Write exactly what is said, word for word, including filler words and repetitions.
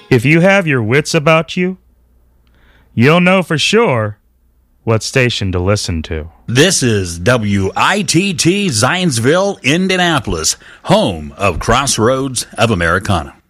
If you have your wits about you, you'll know for sure what station to listen to. This is W I T T Zionsville, Indianapolis, home of Crossroads of Americana.